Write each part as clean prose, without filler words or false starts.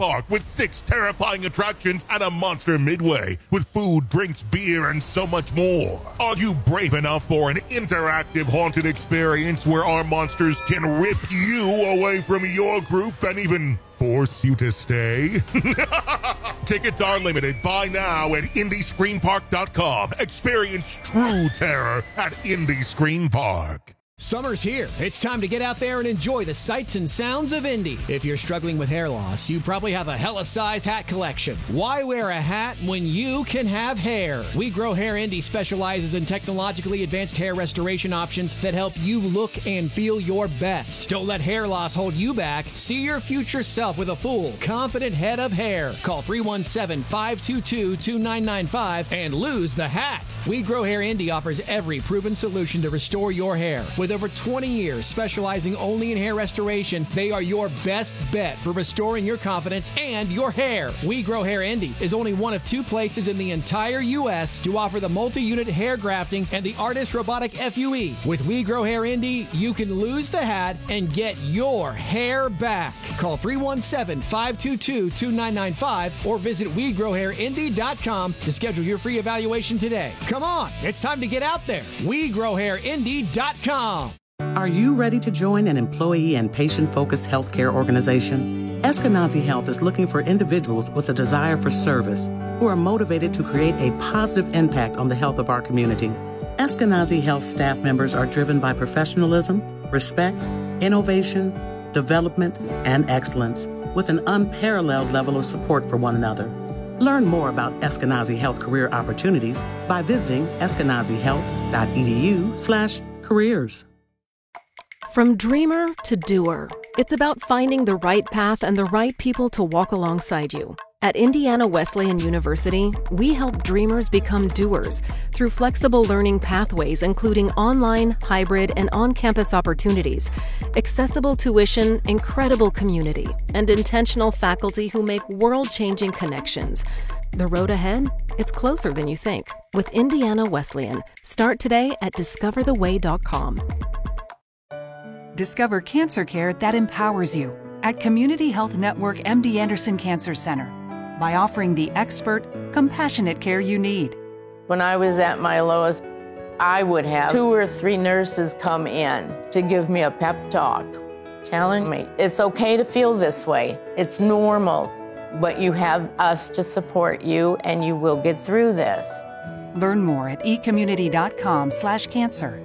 Park with 6 terrifying attractions and a monster midway with food, drinks, beer, and so much more. Are you brave enough for an interactive haunted experience where our monsters can rip you away from your group and even force you to stay? Tickets are limited. Buy now at IndyScreamPark.com. Experience true terror at Indy Scream Park. Summer's here. It's time to get out there and enjoy the sights and sounds of Indy. If you're struggling with hair loss, you probably have a hella-size hat collection. Why wear a hat when you can have hair? We Grow Hair Indy specializes in technologically advanced hair restoration options that help you look and feel your best. Don't let hair loss hold you back. See your future self with a full, confident head of hair. Call 317-522-2995 and lose the hat. We Grow Hair Indy offers every proven solution to restore your hair. With over 20 years specializing only in hair restoration, they are your best bet for restoring your confidence and your hair. We Grow Hair Indy is only one of 2 places in the entire U.S. to offer the multi-unit hair grafting and the Artist Robotic FUE. With We Grow Hair Indy, you can lose the hat and get your hair back. Call 317-522-2995 or visit WeGrowHairIndy.com to schedule your free evaluation today. Come on, it's time to get out there. WeGrowHairIndy.com. Are you ready to join an employee and patient-focused healthcare organization? Eskenazi Health is looking for individuals with a desire for service who are motivated to create a positive impact on the health of our community. Eskenazi Health staff members are driven by professionalism, respect, innovation, development, and excellence, with an unparalleled level of support for one another. Learn more about Eskenazi Health career opportunities by visiting eskenazihealth.edu/careers. From dreamer to doer, it's about finding the right path and the right people to walk alongside you. At Indiana Wesleyan University, we help dreamers become doers through flexible learning pathways, including online, hybrid, and on-campus opportunities, accessible tuition, incredible community, and intentional faculty who make world-changing connections. The road ahead? It's closer than you think. With Indiana Wesleyan, start today at discovertheway.com. Discover cancer care that empowers you at Community Health Network MD Anderson Cancer Center by offering the expert, compassionate care you need. When I was at my lowest, I would have 2 or 3 nurses come in to give me a pep talk, telling me it's okay to feel this way. It's normal, but you have us to support you and you will get through this. Learn more at ecommunity.com/cancer.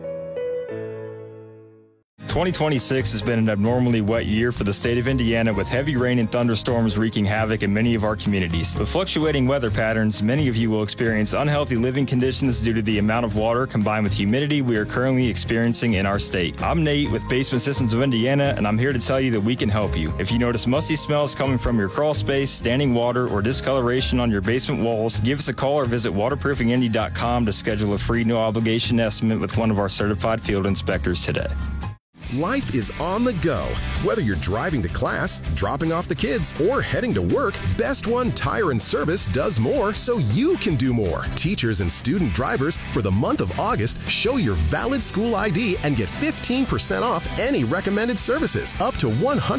2026 has been an abnormally wet year for the state of Indiana, with heavy rain and thunderstorms wreaking havoc in many of our communities. With fluctuating weather patterns, many of you will experience unhealthy living conditions due to the amount of water combined with humidity we are currently experiencing in our state. I'm Nate with Basement Systems of Indiana, and I'm here to tell you that we can help you. If you notice musty smells coming from your crawl space, standing water, or discoloration on your basement walls, give us a call or visit waterproofingindy.com to schedule a free no-obligation estimate with one of our certified field inspectors today. Life is on the go. Whether you're driving to class, dropping off the kids, or heading to work, Best One Tire and Service does more so you can do more. Teachers and student drivers, for the month of August, show your valid school ID and get 15% off any recommended services, up to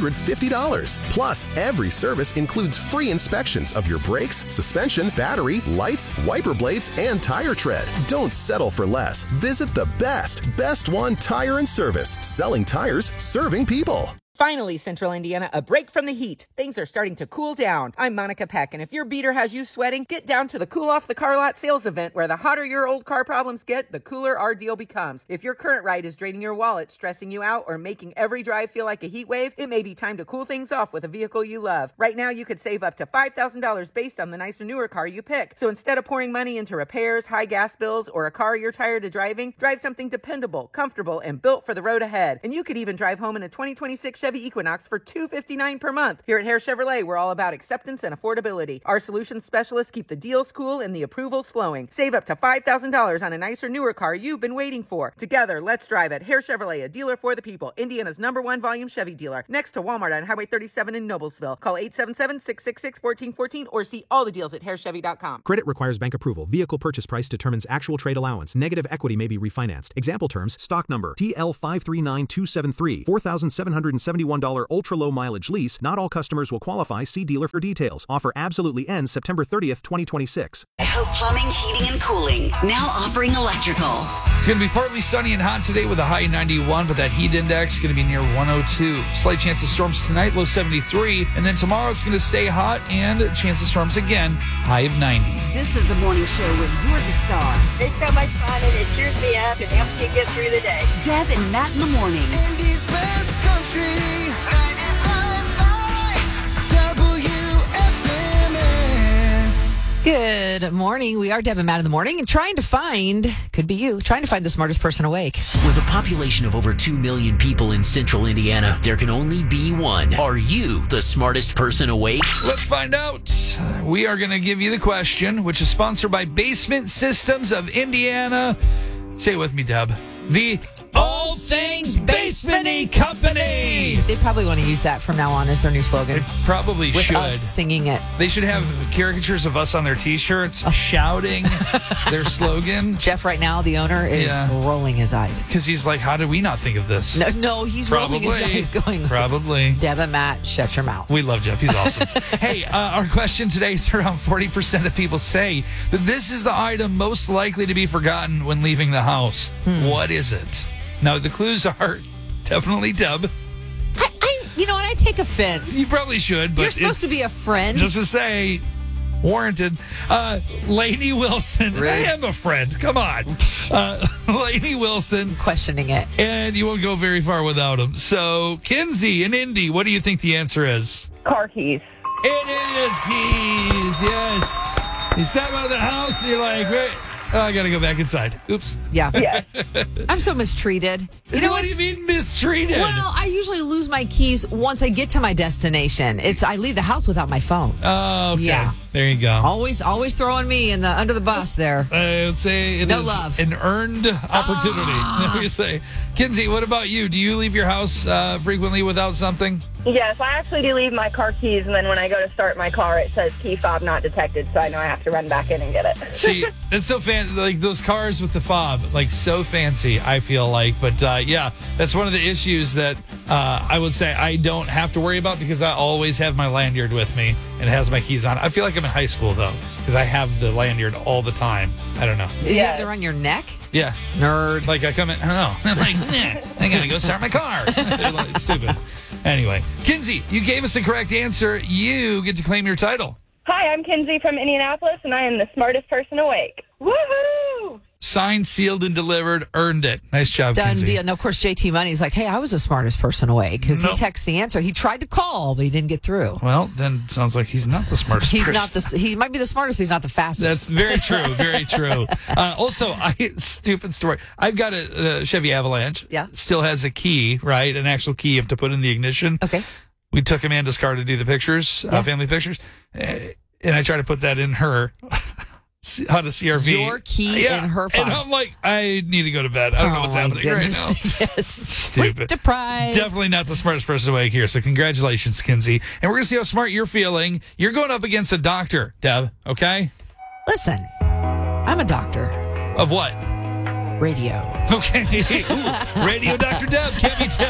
$150. Plus, every service includes free inspections of your brakes, suspension, battery, lights, wiper blades, and tire tread. Don't settle for less. Visit the Best One Tire and Service, selling tires, serving people. Finally, Central Indiana, a break from the heat. Things are starting to cool down. I'm Monica Peck, and if your beater has you sweating, get down to the Cool Off the Car Lot sales event, where the hotter your old car problems get, the cooler our deal becomes. If your current ride is draining your wallet, stressing you out, or making every drive feel like a heat wave, it may be time to cool things off with a vehicle you love. Right now, you could save up to $5,000 based on the nicer, newer car you pick. So instead of pouring money into repairs, high gas bills, or a car you're tired of driving, drive something dependable, comfortable, and built for the road ahead. And you could even drive home in a 2026 Chevy Equinox for $259 per month. Here at Hare Chevrolet, we're all about acceptance and affordability. Our solutions specialists keep the deals cool and the approvals flowing. Save up to $5,000 on a nicer, newer car you've been waiting for. Together, let's drive it. Hare Chevrolet, a dealer for the people. Indiana's #1 volume Chevy dealer. Next to Walmart on Highway 37 in Noblesville. Call 877-666-1414 or see all the deals at harechevy.com. Credit requires bank approval. Vehicle purchase price determines actual trade allowance. Negative equity may be refinanced. Example terms: stock number TL539273, $4,770 $71 ultra-low mileage lease. Not all customers will qualify. See dealer for details. Offer absolutely ends September 30th, 2026. Hope Plumbing, Heating, and Cooling, now offering electrical. It's going to be partly sunny and hot today with a high 91, but that heat index is going to be near 102. Slight chance of storms tonight, low 73. And then tomorrow it's going to stay hot and chance of storms again, high of 90. This is the morning show with You're the Star. It's so much fun and it cheers me up and helps me get through the day. Deb and Matt in the morning. Indy's best country. 95.5 WFMS. Good morning. We are Deb and Matt in the morning and trying to find the smartest person awake. With a population of over 2 million people in central Indiana, there can only be one. Are you the smartest person awake? Let's find out. We are going to give you the question, which is sponsored by Basement Systems of Indiana. Say it with me, Deb. The All Things Basement-y Company. They probably want to use that from now on as their new slogan. They probably with should. Us singing it. They should have caricatures of us on their T-shirts shouting their slogan. Jeff, right now, the owner, is rolling his eyes. Because he's like, how did we not think of this? No, he's rolling his eyes going, probably. Deb and Matt, shut your mouth. We love Jeff. He's awesome. Hey, our question today is around 40% of people say that this is the item most likely to be forgotten when leaving the house. What is it? Now, the clues are definitely Deb. You know what? I take offense. You probably should, but you're supposed to be a friend. Just to say, warranted. Lainey Wilson. Rude. I am a friend. Come on. Lainey Wilson. Questioning it. And you won't go very far without him. So, Kinsey and Indy, what do you think the answer is? Car keys. It is keys, yes. You step out of the house and you're like, wait. Oh, I got to go back inside. Oops. Yeah. I'm so mistreated. You know what do you mean mistreated? Well, I usually lose my keys once I get to my destination. I leave the house without my phone. Oh, okay. Yeah. There you go. Always throwing me under the bus there. I would say it no is love. An earned opportunity. Let me say. Kinsey, what about you? Do you leave your house frequently without something? Yes, I actually do leave my car keys, and then when I go to start my car, it says key fob not detected, so I know I have to run back in and get it. See, it's so fancy. Like those cars with the fob, like so fancy, I feel like. But yeah, that's one of the issues that I would say I don't have to worry about because I always have my lanyard with me and it has my keys on. I feel like I'm in high school, though, because I have the lanyard all the time. I don't know. You have it around your neck? Yeah. Nerd. Like I come in, I don't know. I'm like, I got to go start my car. They're like, stupid. Anyway, Kinsey, you gave us the correct answer. You get to claim your title. Hi, I'm Kinsey from Indianapolis, and I am the smartest person awake. Woohoo! Signed, sealed, and delivered. Earned it. Nice job, Done Kinsey. deal. No, of course, JT Money's like, hey, I was the smartest person awake because he texts the answer. He tried to call, but he didn't get through. Well, then it sounds like he's not the smartest person. He might be the smartest, but he's not the fastest. That's very true. Very true. Also, stupid story. I've got a Chevy Avalanche. Yeah. Still has a key, right? An actual key you have to put in the ignition. Okay. We took Amanda's car to do the pictures, family pictures, and I tried to put that in her Honda CR-V. Your key in her phone. And I'm like, I need to go to bed. I don't know what's happening right now. Yes. Stupid. Sleep deprived. Definitely not the smartest person awake here. So congratulations, Kinsey. And we're going to see how smart you're feeling. You're going up against a doctor, Deb, okay? Listen, I'm a doctor. Of what? Radio. Okay. Ooh, Radio Dr. Deb. Can't be